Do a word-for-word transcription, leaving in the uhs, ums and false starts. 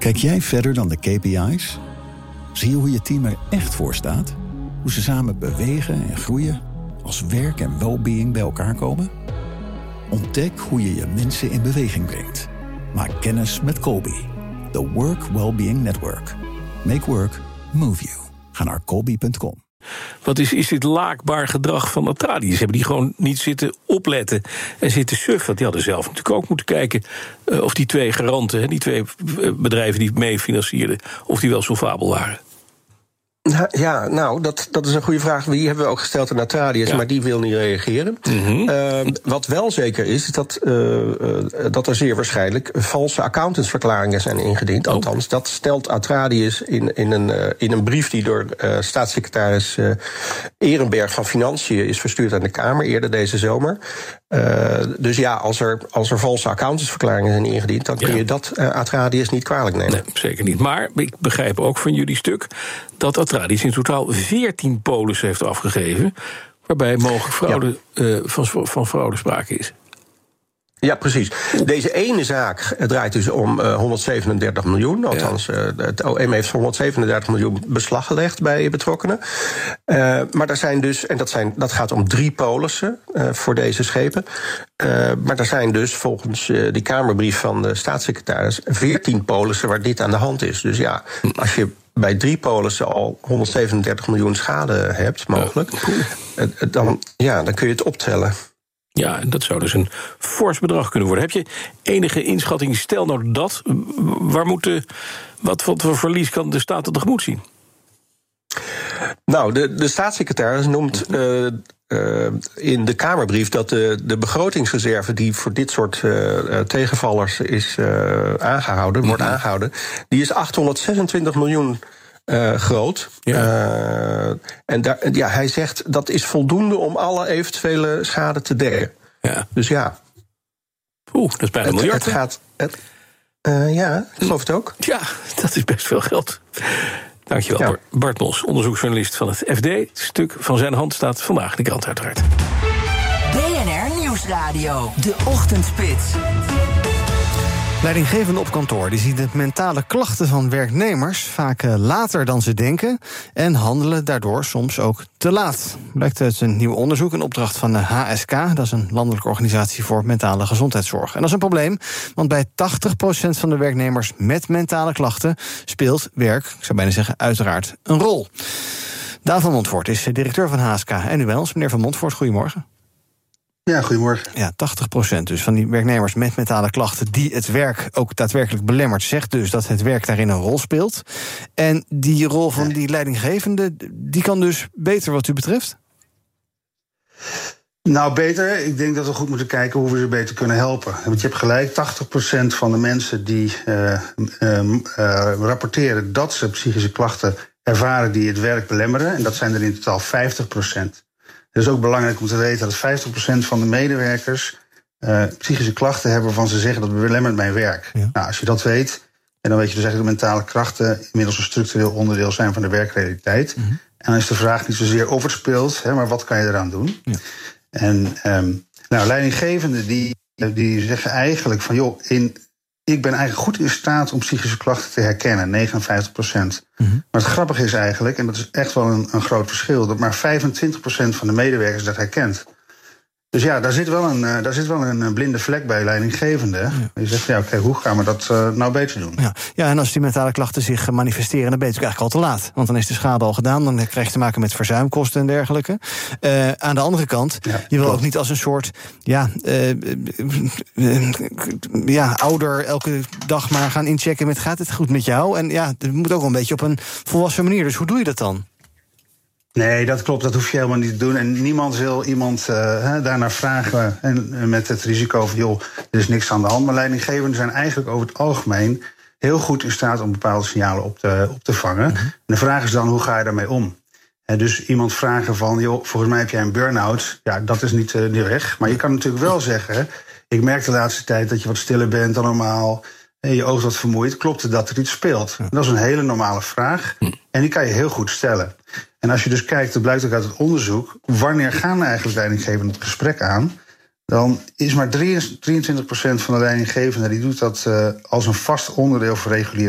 Kijk jij verder dan de K P I's? Zie je hoe je team er echt voor staat? Hoe ze samen bewegen en groeien? Als werk en well-being bij elkaar komen? Ontdek hoe je je mensen in beweging brengt. Maak kennis met Colby. The Work Wellbeing Network. Make work move you. Ga naar colby punt com. Wat is, is dit laakbaar gedrag van Atradius? Hebben die gewoon niet zitten opletten en zitten suffen? Want die hadden zelf natuurlijk ook moeten kijken uh, of die twee garanten, die twee bedrijven die mee financierden, of die wel solvabel waren. Ja, nou, dat, dat is een goede vraag. Die hebben we ook gesteld aan Atradius, ja. Maar die wil niet reageren. Mm-hmm. Uh, wat wel zeker is, is dat, uh, uh, dat er zeer waarschijnlijk valse accountantsverklaringen zijn ingediend. Oh. Althans, dat stelt Atradius in, in, een, uh, in een brief die door uh, staatssecretaris uh, Ehrenberg van Financiën is verstuurd aan de Kamer eerder deze zomer. Uh, dus ja, als er, als er valse accountantsverklaringen zijn ingediend, dan kun ja. je dat uh, Atradius niet kwalijk nemen. Nee, zeker niet. Maar ik begrijp ook van jullie stuk dat Atradius in totaal veertien polissen heeft afgegeven, waarbij mogelijk fraude, ja. uh, van, van fraude sprake is. Ja, precies. Deze ene zaak draait dus om uh, honderdzevenendertig miljoen. Althans, ja. uh, het O M heeft honderdzevenendertig miljoen beslag gelegd bij betrokkenen. Uh, maar er zijn dus, en dat, zijn, dat gaat om drie polissen uh, voor deze schepen. Uh, maar er zijn dus volgens uh, die Kamerbrief van de staatssecretaris veertien polissen waar dit aan de hand is. Dus ja, als je bij drie polissen al honderdzevenendertig miljoen schade hebt, mogelijk, uh, dan, ja, dan kun je het optellen. Ja, en dat zou dus een fors bedrag kunnen worden. Heb je enige inschatting, stel nou dat, waar moet de, wat, wat voor verlies kan de staat tegemoet zien? Nou, de, de staatssecretaris noemt uh, uh, in de Kamerbrief dat de, de begrotingsreserve die voor dit soort uh, tegenvallers is uh, aangehouden, wordt aangehouden, die is achthonderdzesentwintig miljoen Uh, groot. Ja. Uh, en daar, ja, hij zegt dat is voldoende om alle eventuele schade te dekken. Ja. Dus ja. Oeh, dat is bijna een miljard. Het gaat. Het, uh, ja, ik geloof het ook. Ja, dat is best veel geld. Dankjewel, ja. Bart Mos, onderzoeksjournalist van het F D. Het stuk van zijn hand staat vandaag in de krant uiteraard. B N R Nieuwsradio, de Ochtendspits. Leidinggevenden op kantoor die zien de mentale klachten van werknemers vaak later dan ze denken en handelen daardoor soms ook te laat. Blijkt uit een nieuw onderzoek, een opdracht van de H S K, dat is een landelijke organisatie voor mentale gezondheidszorg. En dat is een probleem, want bij tachtig procent van de werknemers met mentale klachten speelt werk, ik zou bijna zeggen, uiteraard een rol. Daan van Montvoort is directeur van H S K en nu bij ons. Meneer van Montvoort, goedemorgen. Ja, goedemorgen. Ja, tachtig procent dus van die werknemers met mentale klachten die het werk ook daadwerkelijk belemmert, zegt dus dat het werk daarin een rol speelt. En die rol van die leidinggevende, die kan dus beter wat u betreft? Nou, beter. Ik denk dat we goed moeten kijken hoe we ze beter kunnen helpen. Want je hebt gelijk, tachtig procent van de mensen die uh, uh, uh, rapporteren dat ze psychische klachten ervaren die het werk belemmeren. En dat zijn er in totaal vijftig procent. Het is ook belangrijk om te weten dat vijftig procent van de medewerkers uh, psychische klachten hebben waarvan ze zeggen dat belemmert mijn werk. Ja. Nou, als je dat weet, en dan weet je dus eigenlijk dat mentale klachten inmiddels een structureel onderdeel zijn van de werkrealiteit. Mm-hmm. En dan is de vraag niet zozeer of het speelt, hè, maar wat kan je eraan doen? Ja. En um, nou, leidinggevenden die, die zeggen eigenlijk van joh, in, ik ben eigenlijk goed in staat om psychische klachten te herkennen, negenenvijftig procent. Mm-hmm. Maar het grappige is eigenlijk, en dat is echt wel een, een groot verschil, dat maar vijfentwintig procent van de medewerkers dat herkent. Dus ja, daar zit wel een, uh, daar zit wel een blinde vlek bij leidinggevenden. Ja. Je zegt, ja, oké, okay, hoe gaan we dat uh, nou beter doen? Ja. ja, en als die mentale klachten zich manifesteren, dan ben je eigenlijk al te laat. Want dan is de schade al gedaan, dan krijg je te maken met verzuimkosten en dergelijke. Uh, aan de andere kant, ja, je wil klopt. ook niet als een soort ja, uh, uh, ja, ouder elke dag maar gaan inchecken met gaat het goed met jou? En ja, het moet ook wel een beetje op een volwassen manier. Dus hoe doe je dat dan? Nee, dat klopt, dat hoef je helemaal niet te doen. En niemand wil iemand uh, daarnaar vragen en met het risico van joh, er is niks aan de hand. Maar leidinggevenden zijn eigenlijk over het algemeen heel goed in staat om bepaalde signalen op te, op te vangen. Mm-hmm. En de vraag is dan, hoe ga je daarmee om? En dus iemand vragen van, joh, volgens mij heb jij een burn-out. Ja, dat is niet, uh, niet weg. Maar je kan natuurlijk wel zeggen, ik merk de laatste tijd dat je wat stiller bent dan normaal. En je oog wat vermoeid. Klopt het dat er iets speelt? Ja. Dat is een hele normale vraag. En die kan je heel goed stellen. En als je dus kijkt, dat blijkt ook uit het onderzoek, wanneer gaan eigenlijk leidinggevenden het gesprek aan? Dan is maar drieëntwintig procent van de leidinggevenden die doet dat uh, als een vast onderdeel van reguliere